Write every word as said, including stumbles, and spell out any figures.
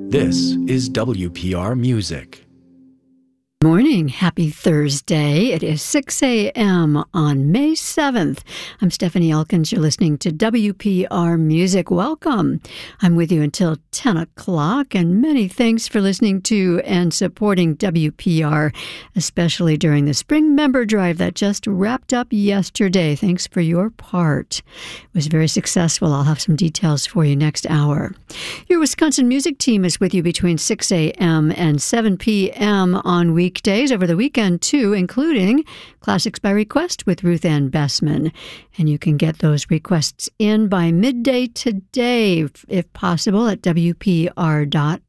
This is W P R Music. Morning. Happy Thursday. It is six a.m. on May seventh. I'm Stephanie Elkins. You're listening to W P R Music. Welcome. I'm with you until ten o'clock, and many thanks for listening to and supporting W P R, especially during the Spring Member Drive that just wrapped up yesterday. Thanks for your part. It was very successful. I'll have some details for you next hour. Your Wisconsin Music Team is with you between six a.m. and seven p.m. on weekdays. Over the weekend, too, including Classics by Request with Ruth Ann Bessman. And you can get those requests in by midday today, if possible, at W P R dot